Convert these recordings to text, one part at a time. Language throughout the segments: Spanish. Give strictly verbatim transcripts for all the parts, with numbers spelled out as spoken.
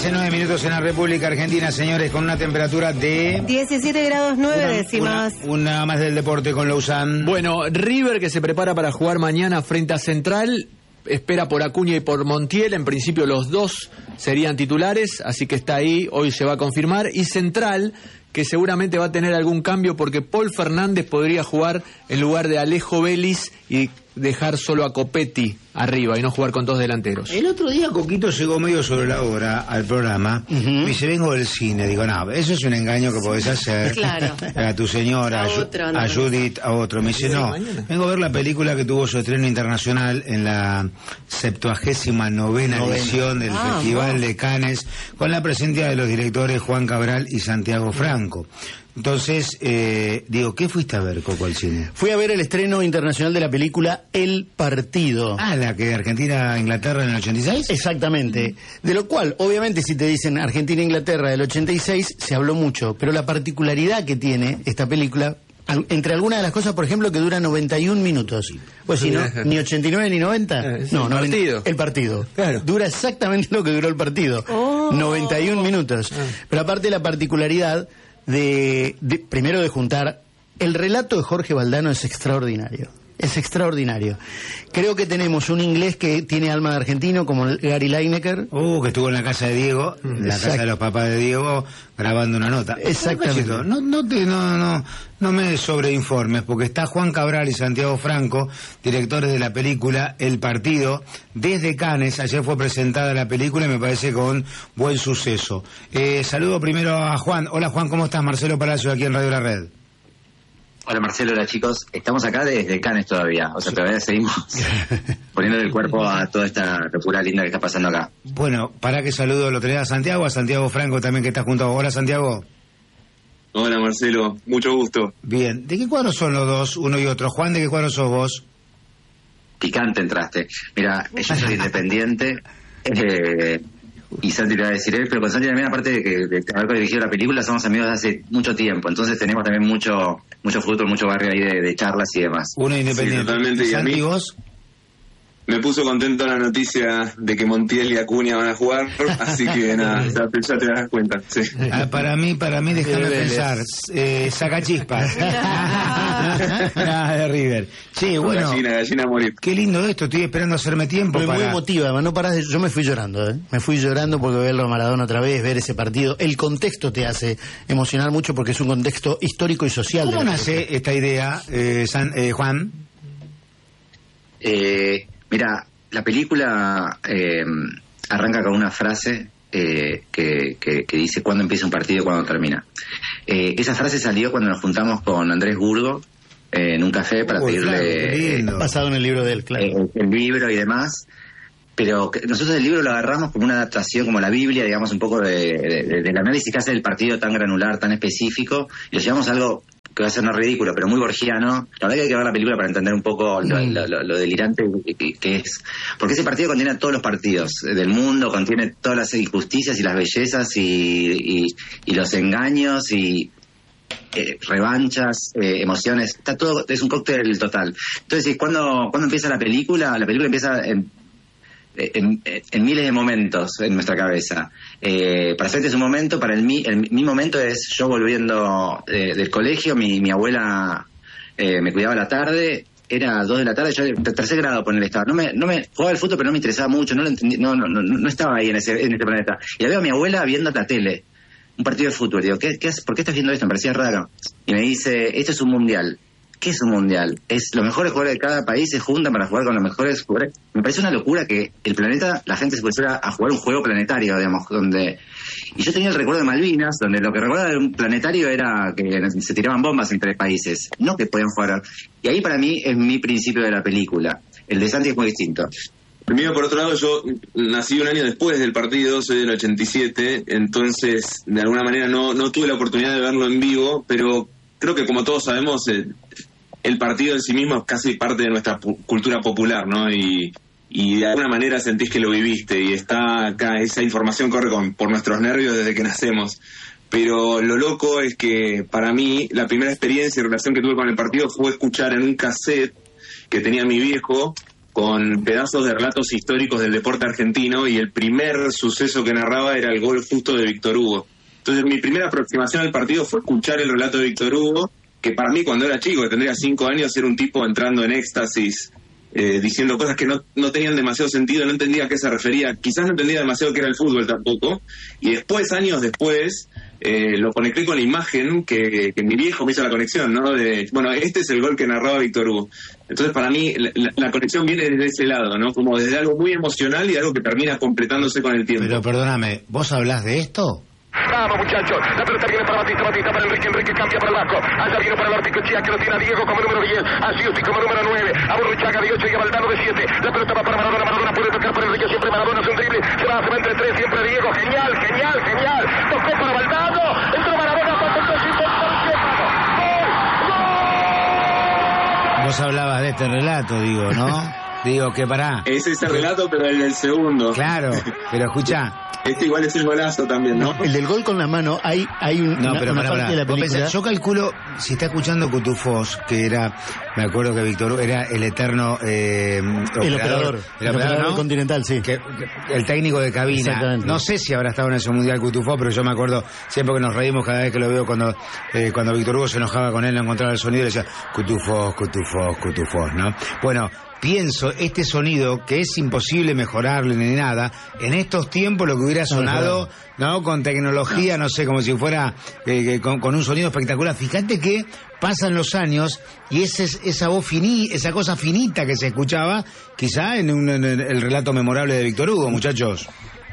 trece, nueve minutos en la República Argentina, señores, con una temperatura de... diecisiete grados nueve una, décimas. Una, una más del deporte con Lausanne. Bueno, River, que se prepara para jugar mañana frente a Central, espera por Acuña y por Montiel. En principio los dos serían titulares, así que está ahí, hoy se va a confirmar. Y Central, que seguramente va a tener algún cambio porque Paul Fernández podría jugar en lugar de Alejo Vélez y dejar solo a Copetti arriba y no jugar con dos delanteros. El otro día Coquito llegó medio sobre la hora al programa. Uh-huh. Me dice, vengo del cine. Digo, no, eso es un engaño que podés hacer. Claro. A tu señora, a, otro, no, a Judith, a otro. Me dice, no, vengo a ver la película que tuvo su estreno internacional en la septuagésima novena, novena. edición del ah, Festival wow. de Cannes, con la presencia de los directores Juan Cabral y Santiago Franco. Entonces, eh, digo, ¿qué fuiste a ver, Coco, al cine? Fui a ver el estreno internacional de la película El Partido. Ah, la que Argentina-Inglaterra en el ochenta y seis. Exactamente. De lo cual, obviamente, si te dicen Argentina-Inglaterra del ochenta y seis, se habló mucho. Pero la particularidad que tiene esta película, entre algunas de las cosas, por ejemplo, que dura noventa y un minutos. Pues si no, ni ochenta y nueve ni noventa. Eh, no, el partido. El partido. Claro. Dura exactamente lo que duró el partido. Oh. noventa y un minutos. Ah. Pero aparte la particularidad... De, de primero de juntar el relato de Jorge Valdano es extraordinario, es extraordinario. Creo que tenemos un inglés que tiene alma de argentino como Gary Lineker. Uh, que estuvo en la casa de Diego, en la casa de los papás de Diego, grabando una nota. Exactamente. No, no, te, no, no, no me sobreinformes, porque está Juan Cabral y Santiago Franco, directores de la película El Partido, desde Cannes. Ayer fue presentada la película y me parece con buen suceso. Eh, saludo primero a Juan. Hola Juan, ¿cómo estás? Marcelo Palacio, aquí en Radio La Red. Hola Marcelo, hola chicos, estamos acá desde Cannes todavía, o sea, todavía seguimos poniendo el cuerpo a toda esta locura linda que está pasando acá. Bueno, para que saludo lo tenés a Santiago, a Santiago Franco también que está junto a vos. Hola Santiago. Hola Marcelo, mucho gusto. Bien, ¿de qué cuadro son los dos, uno y otro? Juan, ¿de qué cuadro sos vos? Picante entraste. Mira, yo soy independiente, eh... y Santi le va a decir él, pero con Santi también, aparte de, que, de haber dirigido la película, somos amigos de hace mucho tiempo, entonces tenemos también mucho mucho fútbol, mucho barrio ahí de, de charlas y demás. Uno independiente. Sí, totalmente. ¿Y Santi, a mí, vos? Me puso contento la noticia de que Montiel y Acuña van a jugar, así que nada, ya, ya te das cuenta. Sí. Ah, para mí, para mí, déjame pensar, eh, saca chispas. Nada de River. Sí, bueno. Gallina, gallina a morir. Qué lindo esto, estoy esperando hacerme tiempo. Muy, para... muy emotiva, no parás de... Yo me fui llorando, ¿eh? Me fui llorando porque verlo a Maradona otra vez, ver ese partido. El contexto te hace emocionar mucho porque es un contexto histórico y social. ¿Cómo nace esta idea, eh, San, eh, Juan? Eh... Mira, la película eh, arranca con una frase eh, que, que, que dice cuándo empieza un partido y cuándo termina. Eh, esa frase salió cuando nos juntamos con Andrés Burgo eh, en un café para Uy, pedirle... Claro, basado en el libro de él, claro. Eh, el libro y demás. Pero que nosotros el libro lo agarramos como una adaptación, como la Biblia, digamos, un poco de, de, del análisis que hace del partido tan granular, tan específico, y lo llevamos a algo que va a ser no ridículo, pero muy borgiano. La verdad que hay que ver la película para entender un poco lo, lo, lo, lo delirante que, que es. Porque ese partido contiene a todos los partidos del mundo, contiene todas las injusticias y las bellezas y, y, y los engaños y eh, revanchas, eh, emociones. Está todo, es un cóctel total. Entonces, ¿cuándo, ¿cuándo empieza la película? La película empieza en... En, en miles de momentos en nuestra cabeza. Eh, para Fete es un momento, para el mi, el, mi momento es yo volviendo eh, del colegio, mi, mi abuela eh, me cuidaba a la tarde, era dos de la tarde, yo tercer grado ponerle estaba, no me, no me jugaba al fútbol pero no me interesaba mucho, no lo entendí, no, no, no, no estaba ahí en ese, en ese planeta. Y la veo a mi abuela viendo la tele, un partido de fútbol, digo, ¿qué, qué, ¿por qué estás viendo esto? Me parecía raro. Y me dice, esto es un mundial. ¿Qué es un mundial? Es los mejores jugadores de cada país se juntan para jugar con los mejores jugadores. Me parece una locura que el planeta, la gente se pusiera a jugar un juego planetario, digamos, donde... Y yo tenía el recuerdo de Malvinas, donde lo que recuerdo de un planetario era que se tiraban bombas entre países, no que podían jugar. Y ahí para mí es mi principio de la película. El de Santi es muy distinto. El mío, por otro lado, yo nací un año después del partido, soy del ochenta y siete, entonces de alguna manera no, no tuve la oportunidad de verlo en vivo, pero creo que como todos sabemos... Eh, el partido en sí mismo es casi parte de nuestra pu- cultura popular, ¿no? Y, y de alguna manera sentís que lo viviste y está acá, esa información corre con, por nuestros nervios desde que nacemos. Pero lo loco es que para mí la primera experiencia y relación que tuve con el partido fue escuchar en un cassette que tenía mi viejo con pedazos de relatos históricos del deporte argentino, y el primer suceso que narraba era el gol justo de Víctor Hugo. Entonces mi primera aproximación al partido fue escuchar el relato de Víctor Hugo, que para mí cuando era chico, que tendría cinco años, era un tipo entrando en éxtasis, eh, diciendo cosas que no, no tenían demasiado sentido, no entendía a qué se refería, quizás no entendía demasiado qué era el fútbol tampoco, y después, años después, eh, lo conecté con la imagen que, que mi viejo me hizo la conexión, ¿no? De, bueno, este es el gol que narraba Víctor Hugo. Entonces para mí la, la conexión viene desde ese lado, ¿no? Como desde algo muy emocional y algo que termina completándose con el tiempo. Pero perdóname, ¿vos hablás de esto? Vamos, muchachos, la pelota viene para Batista, Batista para Enrique, Enrique cambia para el Vasco, allá viene para el Articochea, que lo tiene a Diego como número diez, a Giusti como número nueve, a Burruchaga de ocho y a Valdano de siete, la pelota va para Maradona, Maradona puede tocar para Enrique, siempre Maradona es un drible, se va, se va entre tres, siempre Diego, genial, genial, genial, tocó para Valdano, entró Maradona, pasó el Vos hablabas de este relato, digo, ¿no? Digo que pará. Es ese relato, pero el del segundo. Claro, pero escuchá. Este igual es el golazo también, ¿no? No, el del gol con la mano, hay, hay un, no, una, pero una para, parte para. de la película. Pensás, yo calculo, si está escuchando Cutufós, que era, me acuerdo que Víctor era el eterno eh, el operador, operador, el el operador, ¿no? Continental, sí. Que, que, el técnico de cabina. No sé si habrá estado en ese mundial Cutufós, pero yo me acuerdo siempre que nos reímos cada vez que lo veo cuando eh, cuando Víctor Hugo se enojaba con él, no encontraba el sonido y le decía Cutufós, Cutufós, Cutufós, ¿no? Bueno, pienso, este sonido, que es imposible mejorarle ni nada, en estos tiempos lo que hubiera sonado, ¿no? Con tecnología, no sé, como si fuera eh, con, con un sonido espectacular. Fíjate que pasan los años y ese, esa voz finí, esa cosa finita que se escuchaba, quizá en, un, en el relato memorable de Víctor Hugo, muchachos.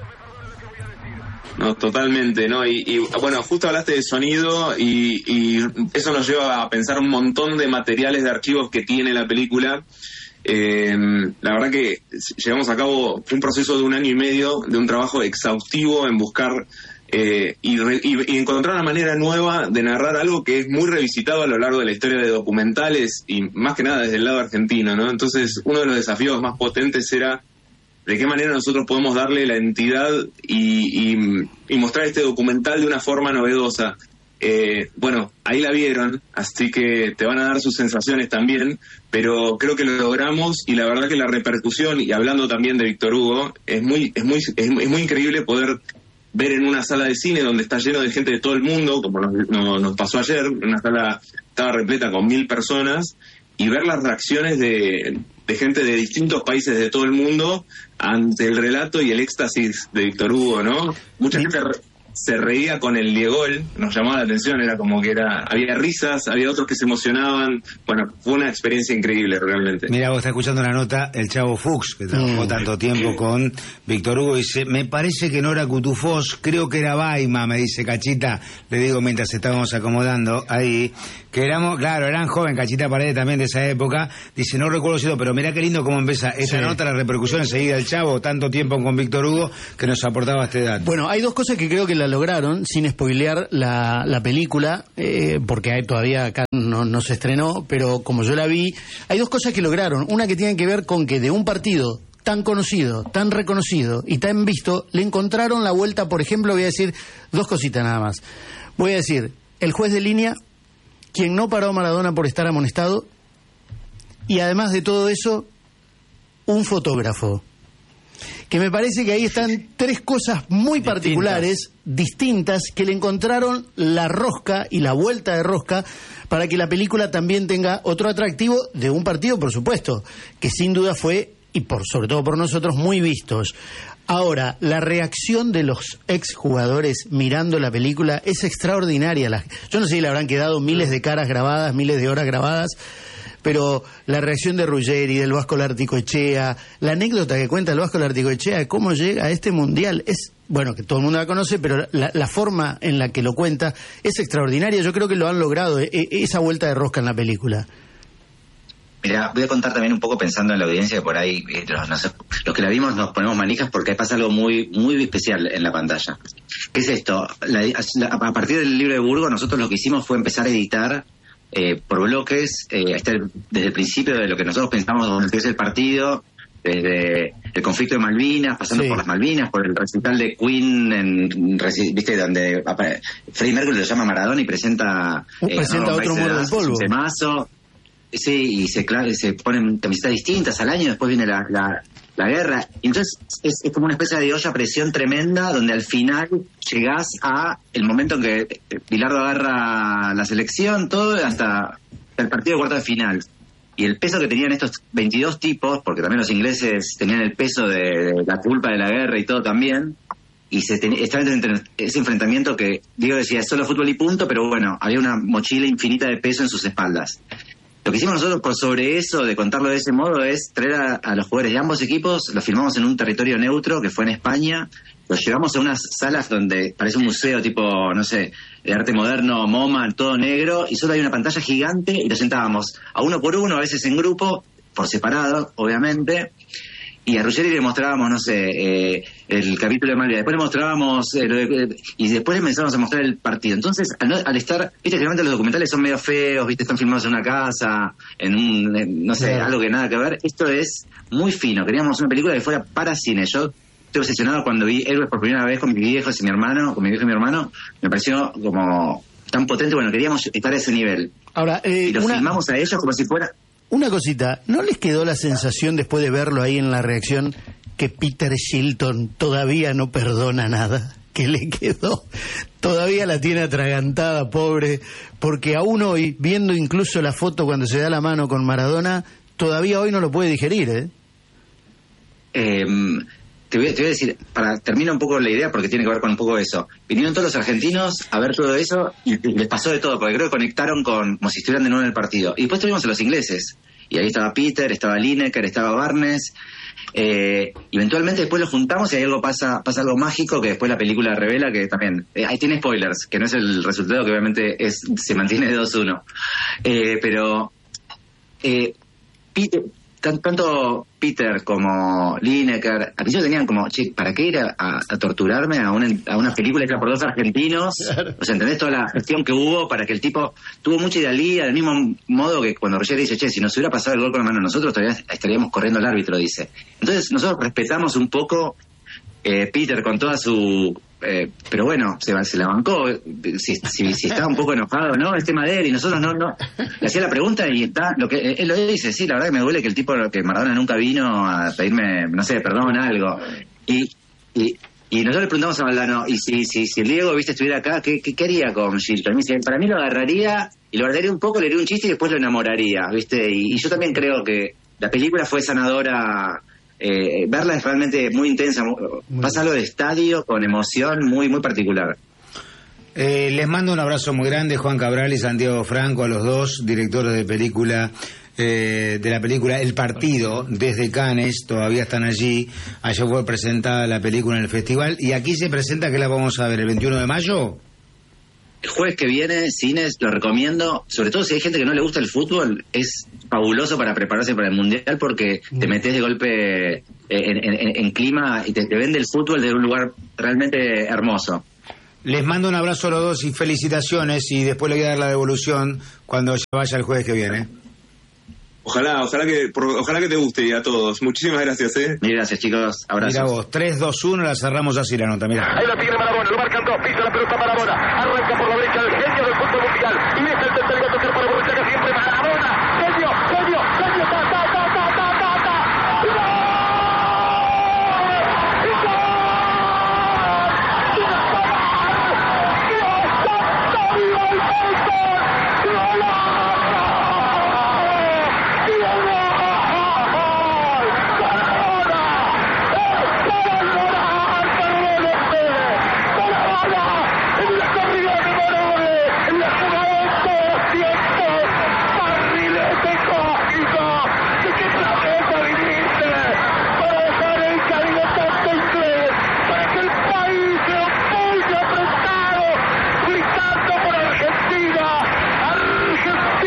No, totalmente, ¿no? Y, y bueno, justo hablaste de sonido y, y eso nos lleva a pensar un montón de materiales de archivos que tiene la película. Eh, la verdad que llevamos a cabo un proceso de un año y medio de un trabajo exhaustivo en buscar eh, y, re, y, y encontrar una manera nueva de narrar algo que es muy revisitado a lo largo de la historia de documentales y más que nada desde el lado argentino, ¿no? Entonces uno de los desafíos más potentes era de qué manera nosotros podemos darle la entidad y, y, y mostrar este documental de una forma novedosa. Eh, bueno, ahí la vieron, así que te van a dar sus sensaciones también, pero creo que lo logramos y la verdad que la repercusión, y hablando también de Víctor Hugo, es muy, es muy, es muy, es muy increíble poder ver en una sala de cine donde está lleno de gente de todo el mundo, como nos, nos, nos pasó ayer, una sala estaba repleta con mil personas, y ver las reacciones de, de gente de distintos países de todo el mundo ante el relato y el éxtasis de Víctor Hugo, ¿no? Mucha gente se reía con el Diegol, nos llamaba la atención, era como que era, había risas, había otros que se emocionaban, bueno, fue una experiencia increíble realmente. Mira, vos estás escuchando la nota, el Chavo Fuchs, que trabajó mm. tanto tiempo con Víctor Hugo, dice, me parece que no era Cutufós, creo que era Baima, me dice Cachita, le digo mientras estábamos acomodando ahí, que éramos, claro, eran joven, Cachita Paredes también de esa época, dice, no recuerdo si no, pero mirá qué lindo cómo empieza esa sí. nota, la repercusión enseguida del Chavo, tanto tiempo con Víctor Hugo, que nos aportaba este dato. Bueno, hay dos cosas que creo que la lograron, sin spoilear la, la película, eh, porque hay, todavía acá no, no se estrenó, pero como yo la vi, hay dos cosas que lograron. Una que tiene que ver con que de un partido tan conocido, tan reconocido y tan visto, le encontraron la vuelta. Por ejemplo, voy a decir dos cositas nada más. Voy a decir, el juez de línea, quien no paró a Maradona por estar amonestado, y además de todo eso, un fotógrafo. Que me parece que ahí están tres cosas muy distintas. particulares, distintas, que le encontraron la rosca y la vuelta de rosca para que la película también tenga otro atractivo de un partido, por supuesto, que sin duda fue, y por sobre todo por nosotros, muy vistos. Ahora, la reacción de los exjugadores mirando la película es extraordinaria. La, yo no sé si le habrán quedado miles de caras grabadas, miles de horas grabadas, pero la reacción de Ruggeri, del Vasco Larticoechea, la anécdota que cuenta el Vasco Larticoechea de cómo llega a este mundial es, bueno, que todo el mundo la conoce, pero la, la forma en la que lo cuenta es extraordinaria. Yo creo que lo han logrado, e, esa vuelta de rosca en la película. Mira, voy a contar también un poco pensando en la audiencia, que por ahí eh, los, los, los que la vimos nos ponemos manijas porque pasa algo muy muy especial en la pantalla. ¿Qué es esto? La, la, a partir del libro de Burgo, nosotros lo que hicimos fue empezar a editar Eh, por bloques, eh, hasta el, desde el principio de lo que nosotros pensamos donde es el partido, desde el conflicto de Malvinas, pasando sí. por las Malvinas, por el recital de Queen, en, viste, donde Freddie Mercury lo llama Maradona y presenta, uh, presenta eh, otro mundo del polvo. Temazo. Sí, y se, se ponen camisetas distintas al año, después viene la, la, la guerra. Y entonces es, es como una especie de olla a presión tremenda, donde al final llegás a el momento en que Bilardo agarra la selección, todo, hasta el partido de cuarto de final. Y el peso que tenían estos veintidós tipos, porque también los ingleses tenían el peso de, de la culpa de la guerra y todo también, y se ten, estaba entre ese enfrentamiento que Diego decía, es solo fútbol y punto, pero bueno, había una mochila infinita de peso en sus espaldas. Lo que hicimos nosotros por sobre eso, de contarlo de ese modo, es traer a, a los jugadores de ambos equipos, los filmamos en un territorio neutro, que fue en España, los llevamos a unas salas donde parece un museo tipo, no sé, de arte moderno, MoMA, todo negro, y solo hay una pantalla gigante, y los sentábamos a uno por uno, a veces en grupo, por separado, obviamente, y a Ruggeri le mostrábamos, no sé, eh, el capítulo de Malvia, después le mostrábamos, eh, lo de, y después le empezamos a mostrar el partido. Entonces, al, no, al estar, viste, generalmente los documentales son medio feos, viste, están filmados en una casa, en un, en, no sé, algo que nada que ver. Esto es muy fino, queríamos una película que fuera para cine. Yo estoy obsesionado cuando vi Héroes por primera vez con mis viejos y mi hermano, con mi viejo y mi hermano, me pareció como tan potente, bueno, queríamos estar a ese nivel. Ahora, eh, y los una... filmamos a ellos como si fuera... Una cosita, ¿no les quedó la sensación después de verlo ahí en la reacción que Peter Shilton todavía no perdona nada? Que le quedó, todavía la tiene atragantada, pobre, porque aún hoy, viendo incluso la foto cuando se da la mano con Maradona, todavía hoy no lo puede digerir, ¿eh? Eh, te, voy, te voy a decir, para terminar un poco la idea, porque tiene que ver con un poco eso. Vinieron todos los argentinos a ver todo eso y, y les pasó de todo, porque creo que conectaron con como si estuvieran de nuevo en el partido. Y después tuvimos a los ingleses, y ahí estaba Peter, estaba Lineker, estaba Barnes, eh, y eventualmente después los juntamos y ahí algo pasa, pasa algo mágico que después la película revela que también, eh, ahí tiene spoilers, que no es el resultado, que obviamente es se mantiene de dos uno. Eh, pero eh, Peter... Tanto Peter como Lineker, a principio tenían como, che, ¿para qué ir a, a, a torturarme a una, a una película hecha por dos argentinos? Claro. O sea, ¿entendés toda la gestión que hubo para que el tipo tuvo mucha idealía, del mismo modo que cuando Ruggeri dice, che, si nos hubiera pasado el gol con la mano nosotros, todavía estaríamos corriendo al árbitro, dice. Entonces nosotros respetamos un poco eh, Peter con toda su... Eh, pero bueno, se, se la bancó. Si, si, si estaba un poco enojado, ¿no? El tema de él, y nosotros no, no. Le hacía la pregunta y está. Lo que él lo dice, sí, la verdad que me duele que el tipo, que Maradona nunca vino a pedirme, no sé, perdón, algo. Y, y, y nosotros le preguntamos a Valdano, y si, si, si el Diego, viste, estuviera acá, ¿qué, qué, qué haría con Shilton? Y me dice, para mí lo agarraría, y lo agarraría un poco, le haría un chiste y después lo enamoraría, viste. Y, y yo también creo que la película fue sanadora. Eh, verla es realmente muy intensa, muy pasa algo de estadio con emoción muy muy particular. Eh, les mando un abrazo muy grande, Juan Cabral y Santiago Franco, a los dos directores de película, eh, de la película El Partido, desde Cannes, todavía están allí. Ayer fue presentada la película en el festival, y aquí se presenta, que la vamos a ver el veintiuno de mayo. El jueves que viene, cines, lo recomiendo, sobre todo si hay gente que no le gusta el fútbol, es fabuloso para prepararse para el Mundial, porque te metes de golpe en, en, en clima y te, te vende el fútbol de un lugar realmente hermoso. Les mando un abrazo a los dos y felicitaciones, y después le voy a dar la devolución cuando vaya el jueves que viene. Ojalá, ojalá que por, ojalá que te guste a todos. Muchísimas gracias, ¿eh? Mil gracias, chicos. Abrazos. Mira vos, tres, dos, uno, la cerramos así la nota, mira. Ahí la tiene Maradona, lo marcan dos, pisa la pelota Maradona, arranca por la derecha el genio del fútbol mundial, y deja el tercer a tocar para Borruchaga, siempre Maradona, genio, genio, genio, ta, ta, ta, ta, ta, ta, ta, ¡gol!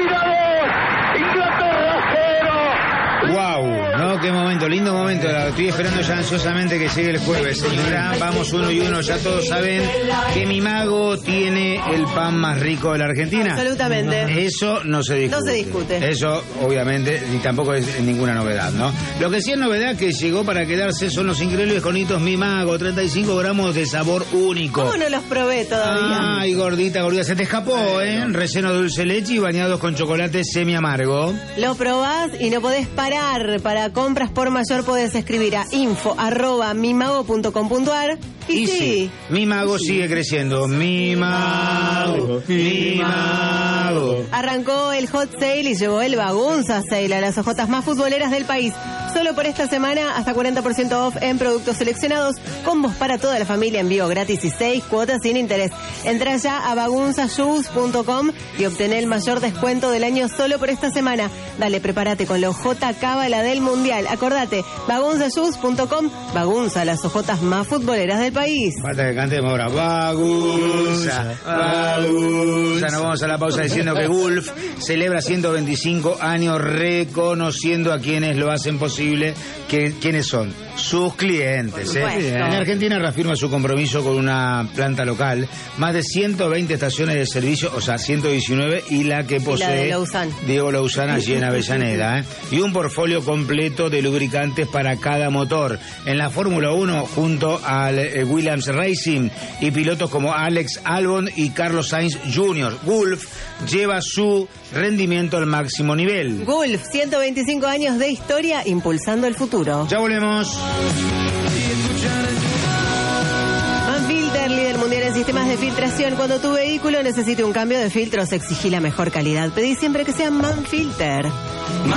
Lindo momento, la vieja esperando ya ansiosamente que llegue el jueves. Señora, vamos uno y uno. Ya todos saben que Mi Mago tiene el pan más rico de la Argentina. Absolutamente. Eso no se discute. No se discute. Eso, obviamente, y tampoco es ninguna novedad, ¿no? Lo que sí es novedad que llegó para quedarse son los increíbles conitos Mi Mago. treinta y cinco gramos de sabor único. ¿Cómo no los probé todavía? Ay, gordita, gordita. Se te escapó, ¿eh? Relleno de dulce leche y bañados con chocolate semi amargo. Lo probás y no podés parar. Para compras por mayor podés escribir a info arroba mimago punto com punto ar y, y sí. sí, Mi Mago sí. sigue creciendo. Mi Mago, Mi Mago. Arrancó el Hot Sale y llegó el Bagunza Sale a las ojotas más futboleras del país. Solo por esta semana, hasta cuarenta por ciento off en productos seleccionados, combos para toda la familia, envío gratis y seis cuotas sin interés. Entra ya a bagunza shoes punto com y obtén el mayor descuento del año solo por esta semana. Dale, prepárate con la ojota cábala del Mundial. Acordate, bagunza shoes punto com, Bagunza, las ojotas más futboleras del país. Falta que cantemos ahora. Bagunza, Bagunza. Nos vamos a la pausa diciendo que Gulf celebra ciento veinticinco años reconociendo a quienes lo hacen posible. Que, ¿Quiénes son? Sus clientes. ¿eh? En Argentina reafirma su compromiso con una planta local, más de ciento veinte estaciones de servicio, o sea, ciento diecinueve, y la que posee la de Diego Lauzán allí en Avellaneda. ¿eh? Y un portfolio completo de lubricantes para cada motor. En la Fórmula uno, junto al eh, Williams Racing y pilotos como Alex Albon y Carlos Sainz junior Gulf lleva su rendimiento al máximo nivel. Gulf, ciento veinticinco años de historia impulsando el futuro. Ya volvemos. Manfilter, líder mundial en sistemas de filtración. Cuando tu vehículo necesite un cambio de filtros, exigí la mejor calidad. Pedí siempre que sea Manfilter.